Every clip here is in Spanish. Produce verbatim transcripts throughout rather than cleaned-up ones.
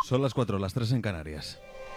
Son las cuatro, las tres en Canarias.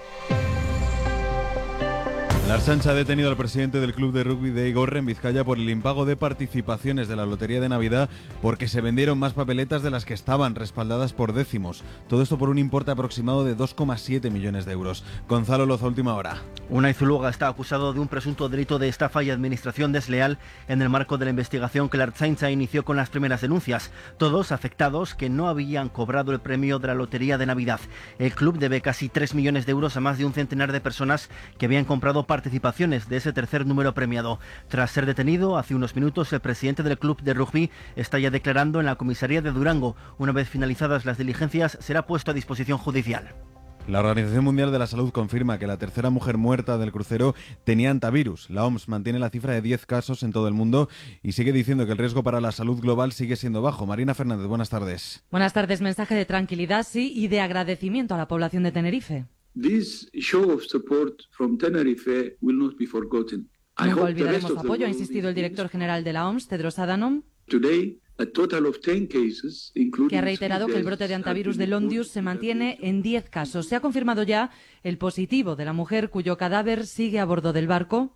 La Ertzaintza ha detenido al presidente del club de rugby de Igorre en Vizcaya por el impago de participaciones de la lotería de Navidad porque se vendieron más papeletas de las que estaban respaldadas por décimos. Todo esto por un importe aproximado de dos coma siete millones de euros. Gonzalo Loza, última hora. Unai Zuluaga está acusado de un presunto delito de estafa y administración desleal en el marco de la investigación que la Ertzaintza inició con las primeras denuncias. Todos afectados que no habían cobrado el premio de la lotería de Navidad. El club debe casi tres millones de euros a más de un centenar de personas que habían comprado participaciones de ese tercer número premiado. Tras ser detenido hace unos minutos, el presidente del club de rugby está ya declarando en la comisaría de Durango. Una vez finalizadas las diligencias, será puesto a disposición judicial. La Organización Mundial de la Salud confirma que la tercera mujer muerta del crucero tenía hantavirus. La O M S mantiene la cifra de diez casos en todo el mundo y sigue diciendo que el riesgo para la salud global sigue siendo bajo. Marina Fernández, buenas tardes. Buenas tardes. Mensaje de tranquilidad, sí, y de agradecimiento a la población de Tenerife. This show of support from Tenerife will not be forgotten. Nunca olvidaremos su apoyo, ha insistido el director general de la O M S, Tedros Adhanom, Today, a total of ten cases, including que ha reiterado que el brote de hantavirus de Londius se mantiene en diez casos. Se ha confirmado ya el positivo de la mujer cuyo cadáver sigue a bordo del barco.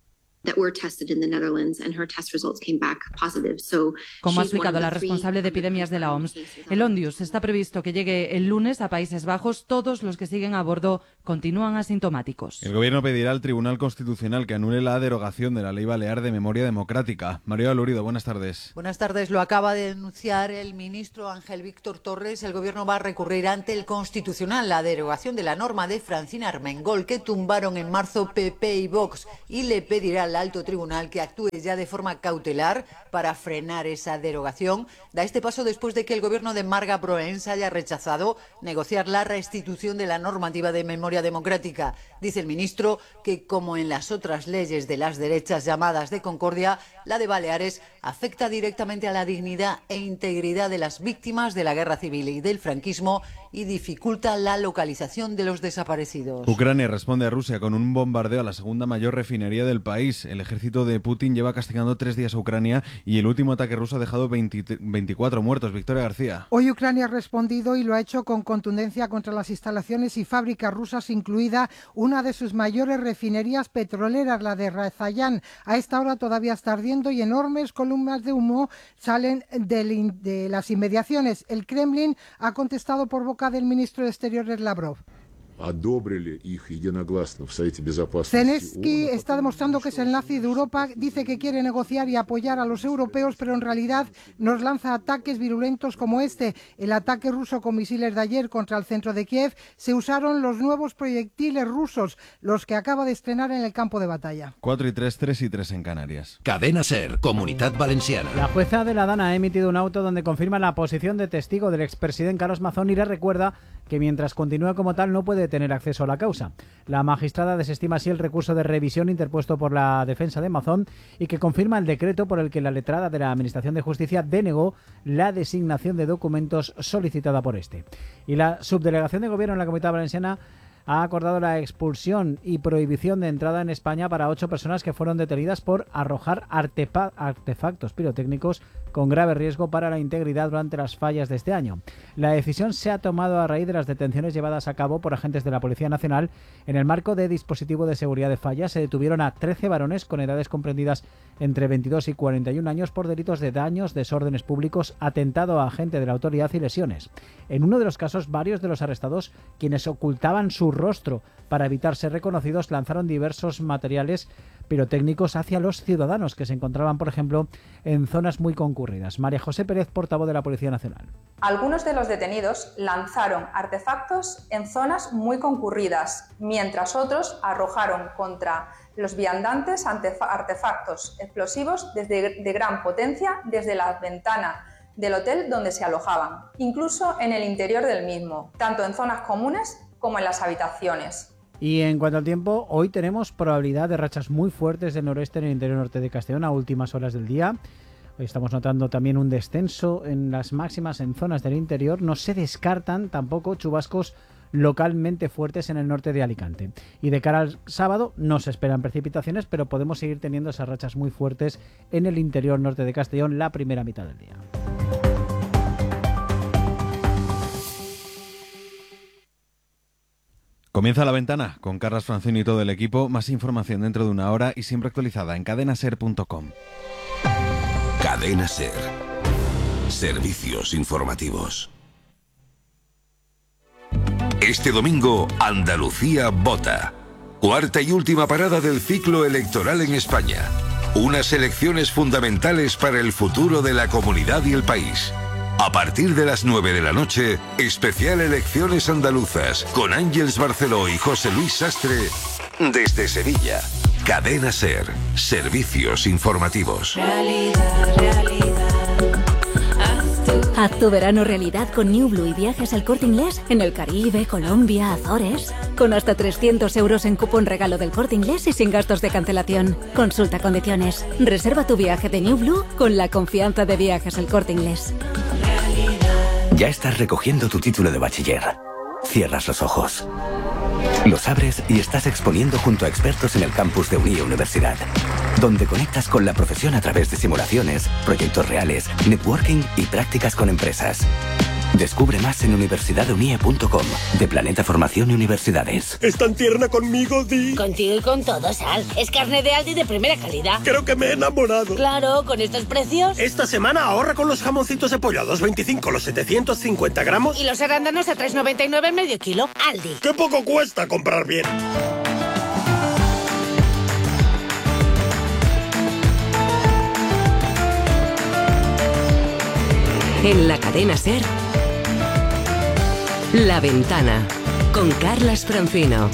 Como ha explicado la responsable de epidemias de la O M S, el Ondius está previsto que llegue el lunes a Países Bajos. Todos los que siguen a bordo continúan asintomáticos. El Gobierno pedirá al Tribunal Constitucional que anule la derogación de la Ley Balear de Memoria Democrática. María Lurido, buenas tardes. Buenas tardes. Lo acaba de denunciar el ministro Ángel Víctor Torres. El Gobierno va a recurrir ante el Constitucional la derogación de la norma de Francina Armengol que tumbaron en marzo P P y Vox y le pedirá al alto tribunal que actúe ya de forma cautelar para frenar esa derogación. Da este paso después de que el gobierno de Marga Proens haya rechazado negociar la restitución de la normativa de memoria democrática. Dice el ministro que, como en las otras leyes de las derechas llamadas de concordia, la de Baleares afecta directamente a la dignidad e integridad de las víctimas de la guerra civil y del franquismo y dificulta la localización de los desaparecidos. Ucrania responde a Rusia con un bombardeo a la segunda mayor refinería del país. El ejército de Putin lleva castigando tres días a Ucrania y el último ataque ruso ha dejado veinte, veinticuatro muertos. Victoria García. Hoy Ucrania ha respondido y lo ha hecho con contundencia contra las instalaciones y fábricas rusas, incluida una de sus mayores refinerías petroleras, la de Razayán. A esta hora todavía está ardiendo y enormes columnas de humo salen de, de las inmediaciones. El Kremlin ha contestado por boca del ministro de Exteriores Lavrov. Zelensky está demostrando que es el nazi de Europa, dice que quiere negociar y apoyar a los europeos, pero en realidad nos lanza ataques virulentos como este. El ataque ruso con misiles de ayer contra el centro de Kiev, se usaron los nuevos proyectiles rusos, los que acaba de estrenar en el campo de batalla. cuatro y tres, tres y tres en Canarias. Cadena SER, Comunitat Valenciana. La jueza de la Dana ha emitido un auto donde confirma la posición de testigo del expresidente Carlos Mazón y le recuerda que mientras continúa como tal no puede tener acceso a la causa. La magistrada desestima así el recurso de revisión interpuesto por la defensa de Mazón y que confirma el decreto por el que la letrada de la Administración de Justicia denegó la designación de documentos solicitada por este. Y la subdelegación de Gobierno en la Comunidad Valenciana ha acordado la expulsión y prohibición de entrada en España para ocho personas que fueron detenidas por arrojar artefa- artefactos pirotécnicos con grave riesgo para la integridad durante las fallas de este año. La decisión se ha tomado a raíz de las detenciones llevadas a cabo por agentes de la Policía Nacional. En el marco de dispositivo de seguridad de fallas se detuvieron a trece varones con edades comprendidas entre veintidós y cuarenta y un años por delitos de daños, desórdenes públicos, atentado a agente de la autoridad y lesiones. En uno de los casos, varios de los arrestados, quienes ocultaban su rostro para evitar ser reconocidos, lanzaron diversos materiales pirotécnicos hacia los ciudadanos que se encontraban, por ejemplo, en zonas muy concurridas. María José Pérez, portavoz de la Policía Nacional. Algunos de los detenidos lanzaron artefactos en zonas muy concurridas, mientras otros arrojaron contra los viandantes artefactos explosivos desde, de gran potencia desde la ventana del hotel donde se alojaban, incluso en el interior del mismo, tanto en zonas comunes como en las habitaciones. Y en cuanto al tiempo, hoy tenemos probabilidad de rachas muy fuertes del noroeste en el interior norte de Castellón a últimas horas del día. Hoy estamos notando también un descenso en las máximas en zonas del interior. No se descartan tampoco chubascos localmente fuertes en el norte de Alicante. Y de cara al sábado no se esperan precipitaciones, pero podemos seguir teniendo esas rachas muy fuertes en el interior norte de Castellón la primera mitad del día. Comienza La Ventana con Carlas Francino y todo el equipo. Más información dentro de una hora y siempre actualizada en cadena ser punto com. Cadena Ser. Servicios informativos. Este domingo, Andalucía vota. Cuarta y última parada del ciclo electoral en España. Unas elecciones fundamentales para el futuro de la comunidad y el país. A partir de las nueve de la noche, especial Elecciones Andaluzas con Ángeles Barceló y José Luis Sastre desde Sevilla. Cadena Ser. Servicios informativos. Realidad, realidad. Haz tu verano realidad con New Blue y viajes al Corte Inglés en el Caribe, Colombia, Azores. Con hasta trescientos euros en cupón regalo del Corte Inglés y sin gastos de cancelación. Consulta condiciones. Reserva tu viaje de New Blue con la confianza de Viajes al Corte Inglés. Ya estás recogiendo tu título de bachiller. Cierras los ojos. Los abres y estás exponiendo junto a expertos en el campus de Unie Universidad, donde conectas con la profesión a través de simulaciones, proyectos reales, networking y prácticas con empresas. Descubre más en universidad unie punto com, de Planeta Formación y Universidades. ¿Es tan tierna conmigo, Di? Contigo y con todo, Sal. Es carne de Aldi de primera calidad. Creo que me he enamorado. Claro, con estos precios. Esta semana ahorra con los jamoncitos de pollo a dos veinticinco los setecientos cincuenta gramos. Y los arándanos a tres noventa y nueve el medio kilo. Aldi. ¡Qué poco cuesta comprar bien! En la cadena Ser, La Ventana, con Carlas Francino.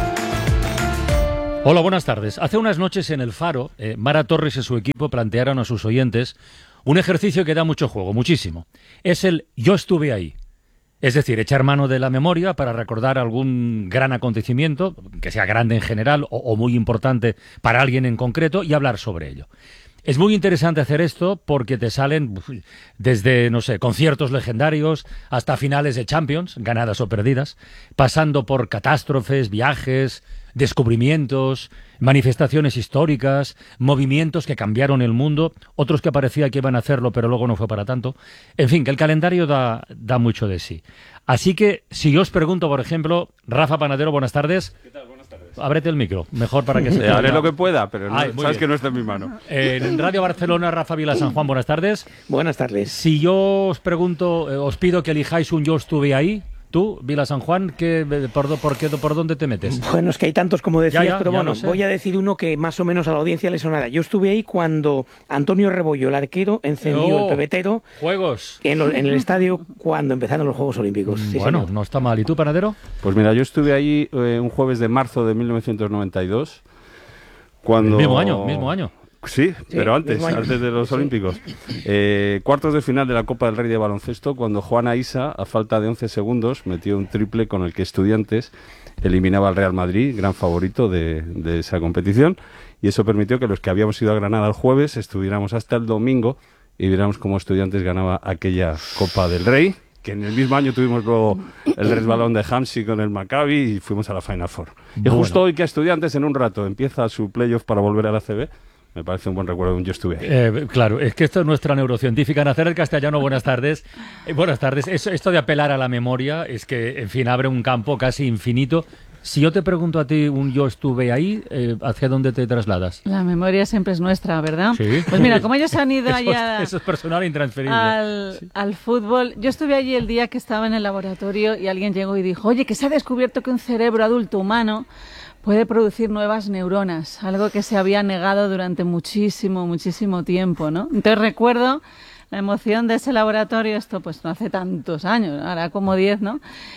Hola, buenas tardes. Hace unas noches en El Faro, eh, Mara Torres y su equipo plantearon a sus oyentes un ejercicio que da mucho juego, muchísimo. Es el yo estuve ahí. Es decir, echar mano de la memoria para recordar algún gran acontecimiento, que sea grande en general o, o muy importante para alguien en concreto, y hablar sobre ello. Es muy interesante hacer esto porque te salen desde, no sé, conciertos legendarios hasta finales de Champions, ganadas o perdidas, pasando por catástrofes, viajes, descubrimientos, manifestaciones históricas, movimientos que cambiaron el mundo, otros que parecía que iban a hacerlo pero luego no fue para tanto. En fin, que el calendario da, da mucho de sí. Así que, si yo os pregunto, por ejemplo, Rafa Panadero, buenas tardes. ¿Qué tal? Ábrete el micro, mejor para que se... Haré lo que pueda, pero no, Ay, sabes bien. que no está en mi mano. Eh, en Radio Barcelona, Rafa Vila San Juan, buenas tardes. Buenas tardes. Si yo os pregunto, eh, os pido que elijáis un yo estuve ahí, tú, Vila San Juan, ¿qué, por, por, qué, ¿por dónde te metes? Bueno, es que hay tantos como decías, Ya, ya, pero ya bueno, lo sé. voy a decir uno que más o menos a la audiencia le sonará. Yo estuve ahí cuando Antonio Rebollo, el arquero, encendió Oh, el pebetero Juegos. en, lo- en el estadio cuando empezaron los Juegos Olímpicos. Sí, Bueno, señor. no está mal. ¿Y tú, Panadero? Pues mira, yo estuve ahí eh, un jueves de marzo de mil novecientos noventa y dos. Cuando... Mismo año, mismo año. Sí, Sí, pero antes, mismo año. antes de los Sí. Olímpicos. Eh, cuartos de final de la Copa del Rey de baloncesto, cuando Juana Isa, a falta de once segundos, metió un triple con el que Estudiantes eliminaba al Real Madrid, gran favorito de, de esa competición, y eso permitió que los que habíamos ido a Granada el jueves estuviéramos hasta el domingo y viéramos cómo Estudiantes ganaba aquella Copa del Rey, que en el mismo año tuvimos luego el resbalón de Hamsi con el Maccabi y fuimos a la Final Four. Y Bueno. justo hoy que Estudiantes en un rato empieza su playoff para volver a la A C B, me parece un buen recuerdo de un yo estuve ahí. Eh, claro, es que esto es nuestra neurocientífica. Nacer el Castellano, buenas tardes. Eh, buenas tardes. Eso- esto de apelar a la memoria es que, en fin, abre un campo casi infinito. Si yo te pregunto a ti un yo estuve ahí, eh, ¿hacia dónde te trasladas? La memoria siempre es nuestra, ¿verdad? Sí. Pues mira, como ellos han ido Eso allá es, eso es personal e intransferible. al, al fútbol, yo estuve allí el día que estaba en el laboratorio y alguien llegó y dijo, oye, que se ha descubierto que un cerebro adulto humano puede producir nuevas neuronas, algo que se había negado durante muchísimo, muchísimo tiempo, ¿no? Entonces recuerdo la emoción de ese laboratorio, esto pues no hace tantos años, ahora como diez, ¿no?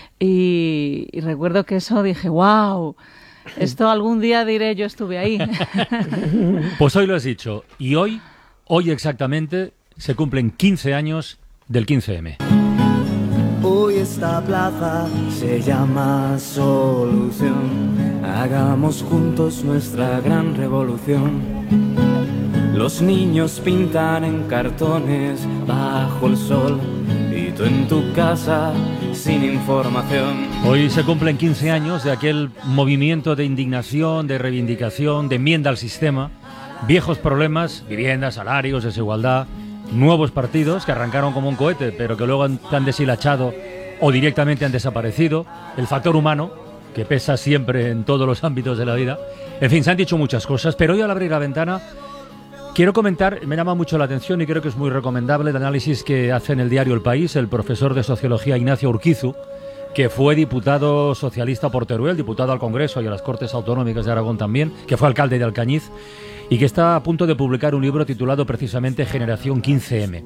Y, y recuerdo que eso dije, wow, esto algún día diré yo estuve ahí. Pues hoy lo has dicho. Y hoy, hoy exactamente, se cumplen quince años del quince eme. Hoy esta plaza se llama Solución. Hagamos juntos nuestra gran revolución. Los niños pintan en cartones bajo el sol y tú en tu casa sin información. Hoy se cumplen quince años de aquel movimiento de indignación, de reivindicación, de enmienda al sistema. Viejos problemas, vivienda, salarios, desigualdad, nuevos partidos que arrancaron como un cohete, pero que luego han, han deshilachado o directamente han desaparecido. El factor humano, que pesa siempre en todos los ámbitos de la vida. En fin, se han dicho muchas cosas, pero hoy al abrir la ventana quiero comentar, me llama mucho la atención y creo que es muy recomendable el análisis que hace en el diario El País el profesor de Sociología Ignacio Urquizu, que fue diputado socialista por Teruel, diputado al Congreso y a las Cortes Autonómicas de Aragón también, que fue alcalde de Alcañiz, y que está a punto de publicar un libro titulado precisamente Generación quince eme.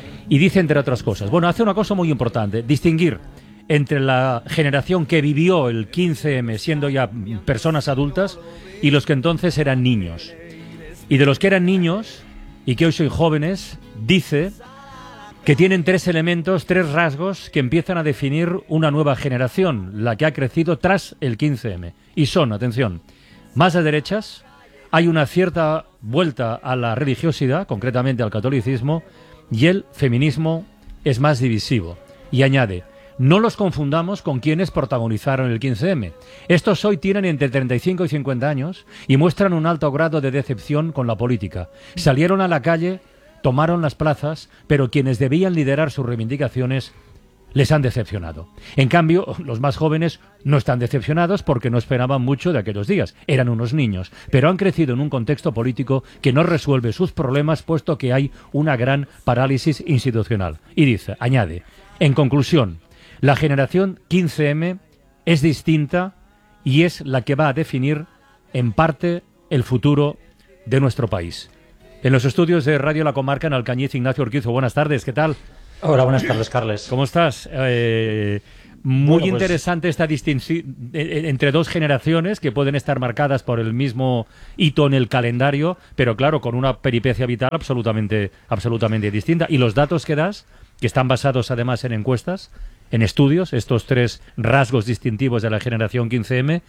Y dice, entre otras cosas, bueno, hace una cosa muy importante, distinguir entre la generación que vivió el quince eme siendo ya personas adultas y los que entonces eran niños. Y de los que eran niños y que hoy son jóvenes, dice que tienen tres elementos, tres rasgos que empiezan a definir una nueva generación, la que ha crecido tras el quince eme. Y son, atención, más de derechas, hay una cierta vuelta a la religiosidad, concretamente al catolicismo, y el feminismo es más divisivo. Y añade, no los confundamos con quienes protagonizaron el quince eme. Estos hoy tienen entre treinta y cinco y cincuenta años y muestran un alto grado de decepción con la política. Salieron a la calle, tomaron las plazas, pero quienes debían liderar sus reivindicaciones les han decepcionado. En cambio, los más jóvenes no están decepcionados porque no esperaban mucho de aquellos días. Eran unos niños, pero han crecido en un contexto político que no resuelve sus problemas, puesto que hay una gran parálisis institucional. Y dice, añade, en conclusión, la generación quince eme es distinta y es la que va a definir, en parte, el futuro de nuestro país. En los estudios de Radio La Comarca, en Alcañiz, Ignacio Urquizu, buenas tardes, ¿qué tal? Hola, buenas tardes, Carles. ¿Cómo estás? Eh, muy bueno, pues... interesante esta distinción entre dos generaciones que pueden estar marcadas por el mismo hito en el calendario, pero claro, con una peripecia vital absolutamente, absolutamente distinta. Y los datos que das, que están basados además en encuestas, en estudios, estos tres rasgos distintivos de la generación quince eme,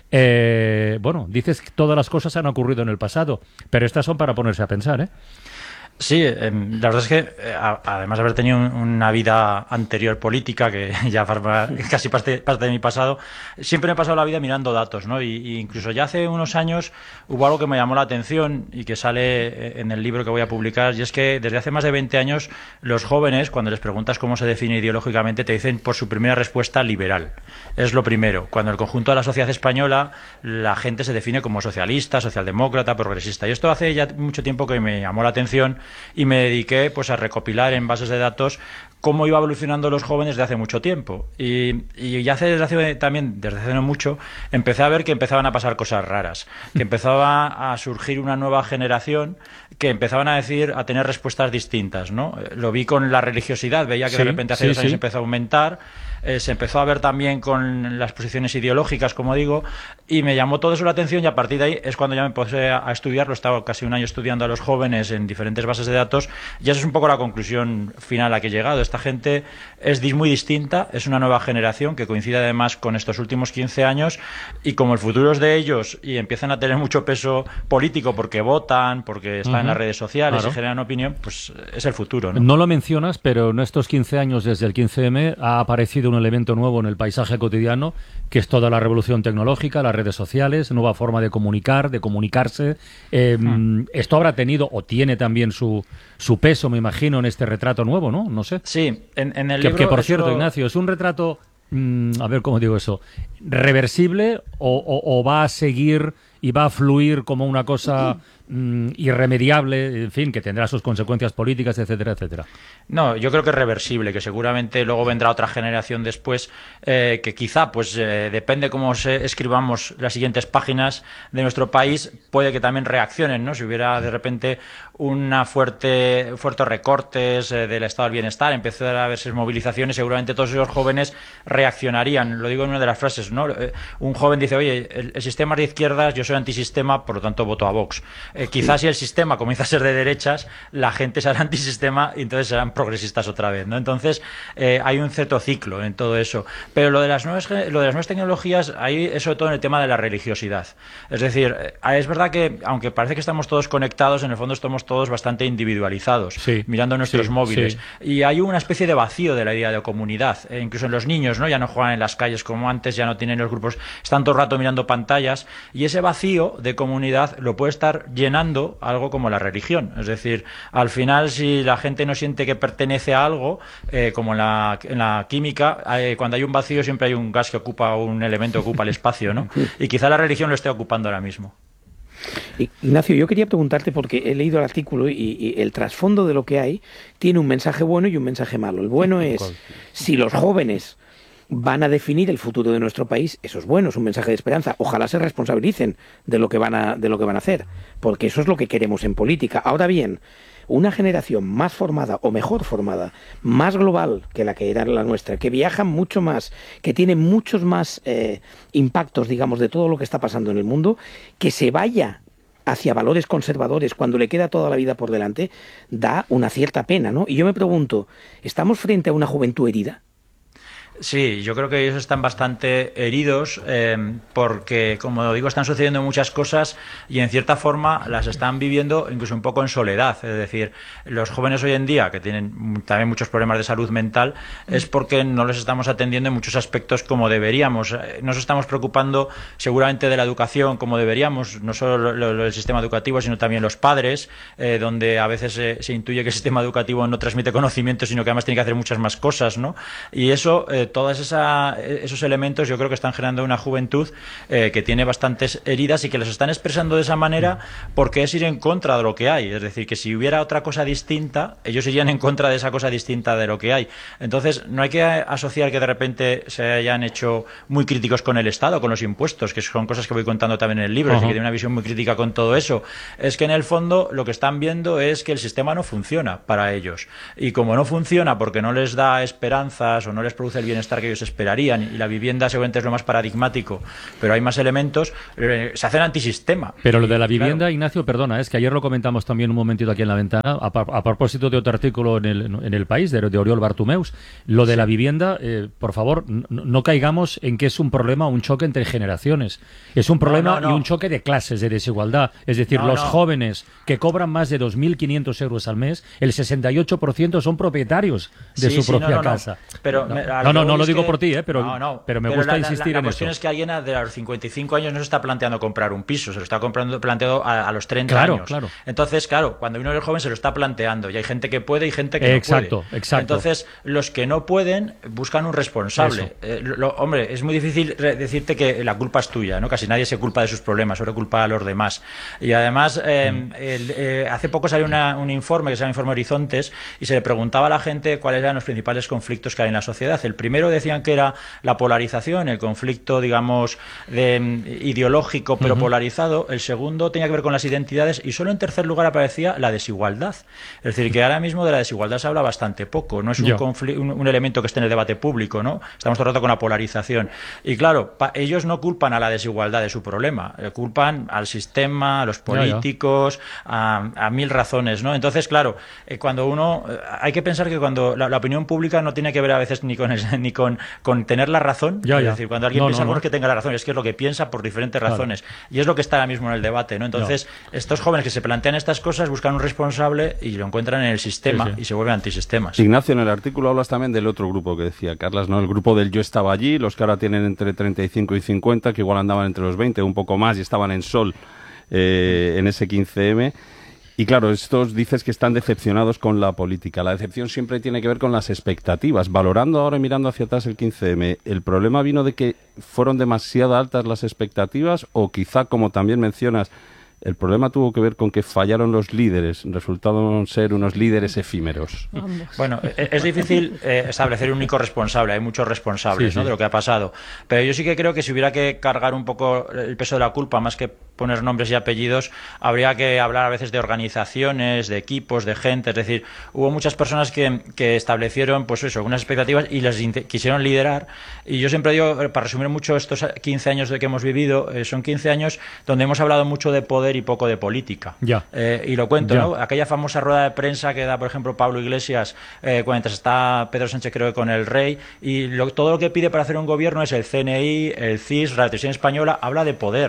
eh, bueno, dices que todas las cosas han ocurrido en el pasado, pero estas son para ponerse a pensar, ¿eh? Sí, eh, la verdad es que eh, además de haber tenido un, una vida anterior política, que ya forma casi parte, parte de mi pasado, siempre me he pasado la vida mirando datos, ¿no? Y, y incluso ya hace unos años hubo algo que me llamó la atención y que sale en el libro que voy a publicar, y es que desde hace más de veinte años los jóvenes, cuando les preguntas cómo se define ideológicamente, te dicen por su primera respuesta liberal. Es lo primero. Cuando en el conjunto de la sociedad española la gente se define como socialista, socialdemócrata, progresista. Y esto hace ya mucho tiempo que me llamó la atención y me dediqué pues a recopilar en bases de datos cómo iba evolucionando los jóvenes desde hace mucho tiempo. Y, y ya hace, desde hace también, desde hace no mucho, empecé a ver que empezaban a pasar cosas raras, que empezaba a surgir una nueva generación que empezaban a decir, a tener respuestas distintas, ¿no? Lo vi con la religiosidad, veía que sí, de repente hace sí, dos años sí. empezó a aumentar. Eh, se empezó a ver también con las posiciones ideológicas, como digo, y me llamó todo eso la atención, y a partir de ahí es cuando ya me puse a, a estudiarlo. He estado casi un año estudiando a los jóvenes en diferentes bases de datos, y esa es un poco la conclusión final a la que he llegado. Esta gente es muy distinta, es una nueva generación que coincide además con estos últimos quince años, y como el futuro es de ellos y empiezan a tener mucho peso político porque votan, porque están uh-huh. en las redes sociales claro. y generan opinión, pues es el futuro, ¿no? No lo mencionas, pero en estos quince años desde el quince eme ha aparecido un elemento nuevo en el paisaje cotidiano, que es toda la revolución tecnológica, las redes sociales, nueva forma de comunicar, de comunicarse. Eh, hmm. Esto habrá tenido o tiene también su, su peso, me imagino, en este retrato nuevo, ¿no? No sé. Sí, en, en el que, libro... Que, por cierto, lo... Ignacio, ¿es un retrato, mmm, a ver cómo digo eso, reversible o, o, o va a seguir y va a fluir como una cosa mmm, irremediable, en fin, que tendrá sus consecuencias políticas, etcétera, etcétera? No, yo creo que es reversible, que seguramente luego vendrá otra generación después, eh, que quizá, pues eh, depende cómo se escribamos las siguientes páginas de nuestro país, puede que también reaccionen, ¿no? Si hubiera de repente una fuerte fuertes recortes eh, del estado del bienestar, empezar a verse movilizaciones, seguramente todos esos jóvenes reaccionarían. Lo digo en una de las frases, ¿no? Eh, un joven dice, oye, el, el sistema es de izquierdas, yo soy antisistema, por lo tanto voto a Vox. Eh, quizás si el sistema comienza a ser de derechas, la gente será antisistema y entonces serán progresistas otra vez, ¿no? Entonces eh, hay un cierto ciclo en todo eso. Pero lo de las nuevas lo de las nuevas tecnologías, ahí es sobre todo en el tema de la religiosidad. Es decir, eh, es verdad que aunque parece que estamos todos conectados, en el fondo estamos todos bastante individualizados, sí, mirando nuestros sí, móviles. Sí. Y hay una especie de vacío de la idea de comunidad. Eh, incluso en los niños, ¿no? Ya no juegan en las calles como antes, ya no tienen los grupos, están todo el rato mirando pantallas, y ese vacío vacío de comunidad lo puede estar llenando algo como la religión. Es decir, al final, si la gente no siente que pertenece a algo, eh, como en la, en la química, eh, cuando hay un vacío siempre hay un gas que ocupa, un elemento que ocupa el espacio, ¿no? Y quizá la religión lo esté ocupando ahora mismo. Ignacio, yo quería preguntarte, porque he leído el artículo y, y el trasfondo de lo que hay tiene un mensaje bueno y un mensaje malo. El bueno es, si los jóvenes van a definir el futuro de nuestro país, eso es bueno, es un mensaje de esperanza. Ojalá se responsabilicen de lo que van a, de lo que van a hacer, porque eso es lo que queremos en política. Ahora bien, una generación más formada o mejor formada, más global que la que era la nuestra, que viaja mucho más, que tiene muchos más eh, impactos, digamos, de todo lo que está pasando en el mundo, que se vaya hacia valores conservadores cuando le queda toda la vida por delante, da una cierta pena, ¿no? Y yo me pregunto, ¿estamos frente a una juventud herida? Sí, yo creo que ellos están bastante heridos eh, porque, como digo, están sucediendo muchas cosas y en cierta forma las están viviendo incluso un poco en soledad. Es decir, los jóvenes hoy en día, que tienen también muchos problemas de salud mental, es porque no les estamos atendiendo en muchos aspectos como deberíamos. Nos estamos preocupando seguramente de la educación como deberíamos, no solo lo, lo, el sistema educativo, sino también los padres, eh, donde a veces eh, se intuye que el sistema educativo no transmite conocimiento, sino que además tiene que hacer muchas más cosas, ¿no? Y eso... Eh, todos esa, esos elementos yo creo que están generando una juventud eh, que tiene bastantes heridas y que los están expresando de esa manera porque es ir en contra de lo que hay. Es decir, que si hubiera otra cosa distinta, ellos irían en contra de esa cosa distinta de lo que hay. Entonces, no hay que asociar que de repente se hayan hecho muy críticos con el Estado, con los impuestos, que son cosas que voy contando también en el libro, así que tiene una visión muy crítica con todo eso. Es que en el fondo lo que están viendo es que el sistema no funciona para ellos. Y como no funciona porque no les da esperanzas o no les produce el bienestar que ellos esperarían, y la vivienda seguramente es lo más paradigmático, pero hay más elementos, eh, se hacen antisistema. Pero lo de la vivienda, claro. Ignacio, perdona, es que ayer lo comentamos también un momentito aquí en la ventana, a, a propósito de otro artículo en el, en el País, de, de Oriol Bartumeus, lo de sí. la vivienda, eh, por favor, no, no caigamos en que es un problema, un choque entre generaciones. Es un problema no, no, no. y un choque de clases, de desigualdad. Es decir, no, los no. jóvenes que cobran más de dos mil quinientos euros al mes, el sesenta y ocho por ciento son propietarios de sí, su sí, propia no, no, casa. No, pero no, me, no, no, no lo digo que... por ti, ¿eh? pero, no, no, pero me pero gusta la, insistir la, la en eso. La cuestión es que alguien de los cincuenta y cinco años no se está planteando comprar un piso, se lo está comprando, planteado a, a los treinta claro, años. Claro. Entonces, claro, cuando uno es joven se lo está planteando y hay gente que puede y gente que exacto, no puede. Exacto. Entonces, los que no pueden buscan un responsable. Eh, lo, hombre, es muy difícil decirte que la culpa es tuya, ¿no? Casi nadie se culpa de sus problemas, solo culpa a los demás. Y además, eh, mm. el, eh, hace poco salió una, un informe que se llama Informe Horizontes y se le preguntaba a la gente cuáles eran los principales conflictos que hay en la sociedad. El primero decían que era la polarización, el conflicto, digamos, de, ideológico pero uh-huh. polarizado. El segundo tenía que ver con las identidades y solo en tercer lugar aparecía la desigualdad. Es decir, que ahora mismo de la desigualdad se habla bastante poco, no es un, confl- un, un elemento que esté en el debate público, ¿no? Estamos todo el rato con la polarización. Y claro, pa- ellos no culpan a la desigualdad de su problema, eh, culpan al sistema, a los políticos, a, a mil razones, ¿no? Entonces, claro, eh, cuando uno... Eh, hay que pensar que cuando la, la opinión pública no tiene que ver a veces ni con, el, ni con, con tener la razón, ya, es ya. decir, cuando alguien no, piensa no, no. que tenga la razón, es que es lo que piensa por diferentes claro. razones. Y es lo que está ahora mismo en el debate, ¿no? Entonces, no. estos jóvenes que se plantean estas cosas buscan un responsable y lo encuentran en el sistema sí, sí. y se vuelven antisistemas. Ignacio, en el artículo hablas también del otro grupo que decía Carlas, ¿no? El grupo del Yo estaba allí, los que ahora tienen entre treinta y cinco y cincuenta, que igual andaban entre los veinte, un poco más, y estaban en Sol eh, en ese quince eme. Y claro, estos dices que están decepcionados con la política. La decepción siempre tiene que ver con las expectativas. Valorando ahora y mirando hacia atrás el quince eme, ¿el problema vino de que fueron demasiado altas las expectativas o quizá, como también mencionas, el problema tuvo que ver con que fallaron los líderes, resultaron ser unos líderes efímeros? Bueno, es difícil eh, establecer un único responsable, hay muchos responsables sí, ¿no? sí. de lo que ha pasado, pero yo sí que creo que si hubiera que cargar un poco el peso de la culpa, más que poner nombres y apellidos, habría que hablar a veces de organizaciones, de equipos, de gente, es decir, hubo muchas personas que, que establecieron pues eso, unas expectativas y las quisieron liderar, y yo siempre digo, para resumir mucho estos quince años de que hemos vivido, eh, son quince años donde hemos hablado mucho de poder y poco de política. Ya. Eh, y lo cuento, ya. ¿no? Aquella famosa rueda de prensa que da, por ejemplo, Pablo Iglesias, eh, mientras está Pedro Sánchez, creo que con el rey, y lo, todo lo que pide para hacer un gobierno es el C N I, el C I S, la Televisión Española, habla de poder.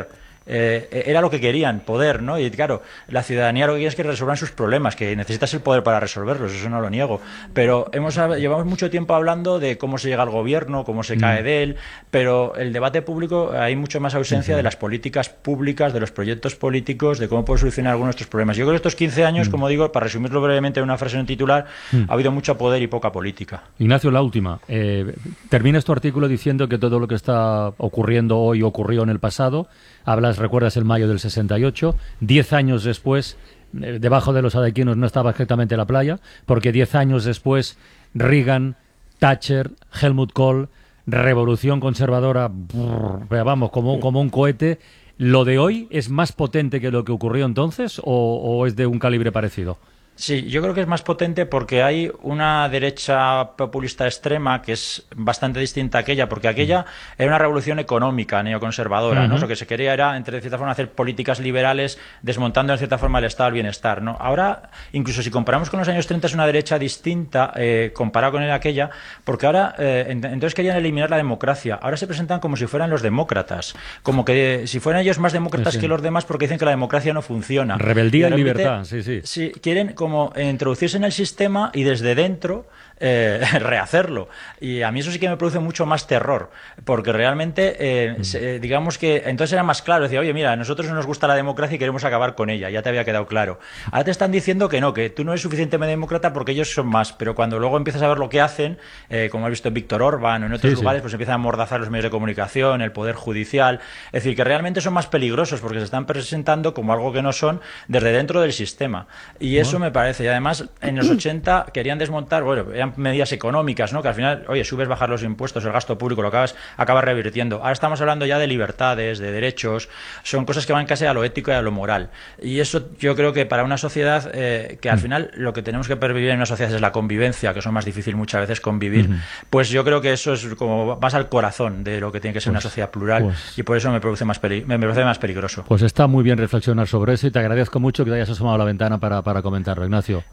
eh, era lo que querían, poder, ¿no? Y claro, la ciudadanía lo que quiere es que resuelvan sus problemas, que necesitas el poder para resolverlos, eso no lo niego. Pero hemos llevamos mucho tiempo hablando de cómo se llega al gobierno, cómo se cae de él, pero el debate público hay mucho más ausencia de las políticas públicas, de los proyectos políticos, de cómo puedo solucionar algunos de estos problemas. Yo creo que estos quince años, como digo, para resumirlo brevemente en una frase en un titular, ha habido mucho poder y poca política. Ignacio, la última. Eh, terminas tu artículo diciendo que todo lo que está ocurriendo hoy ocurrió en el pasado. Hablas, recuerdas el mayo del sesenta y ocho, diez años después, eh, debajo de los adequinos no estaba exactamente la playa, porque diez años después Reagan, Thatcher, Helmut Kohl, revolución conservadora, brrr, vamos, como, como un cohete. ¿Lo de hoy es más potente que lo que ocurrió entonces o, o es de un calibre parecido? Sí, yo creo que es más potente porque hay una derecha populista extrema que es bastante distinta a aquella, porque aquella era una revolución económica, neoconservadora, ¿no? Uh-huh. Lo que se quería era, entre de cierta forma, hacer políticas liberales, desmontando en cierta forma el estado del bienestar, ¿no? Ahora, incluso si comparamos con los años treinta, es una derecha distinta eh, comparada con aquella, porque ahora, eh, entonces querían eliminar la democracia. Ahora se presentan como si fueran los demócratas, como que si fueran ellos más demócratas sí, sí. que los demás, porque dicen que la democracia no funciona. Rebeldía y, y libertad, sí, sí. Sí, quieren como introducirse en el sistema y desde dentro eh, rehacerlo. Y a mí eso sí que me produce mucho más terror, porque realmente, eh, mm. se, digamos que entonces era más claro, decía, oye, mira, a nosotros no nos gusta la democracia y queremos acabar con ella, ya te había quedado claro. Ahora te están diciendo que no, que tú no eres suficientemente demócrata porque ellos son más, pero cuando luego empiezas a ver lo que hacen, eh, como has visto en Víctor Orbán o en otros sí, lugares, sí. pues empiezan a amordazar los medios de comunicación, el poder judicial, es decir, que realmente son más peligrosos porque se están presentando como algo que no son desde dentro del sistema. Y eso bueno. me parece, y además en los ochenta querían desmontar, bueno, eran medidas económicas, ¿no? Que al final, oye, subes, bajar los impuestos, el gasto público, lo acabas, acabas revirtiendo. Ahora estamos hablando ya de libertades, de derechos, son cosas que van casi a lo ético y a lo moral. Y eso yo creo que para una sociedad, eh, que al final lo que tenemos que pervivir en una sociedad es la convivencia, que eso es más difícil muchas veces convivir, uh-huh. pues yo creo que eso es como más al corazón de lo que tiene que ser pues, una sociedad plural pues, y por eso me produce más peli- me parece más peligroso. Pues está muy bien reflexionar sobre eso y te agradezco mucho que te hayas asomado a la ventana para, para comentarlo, Ignacio.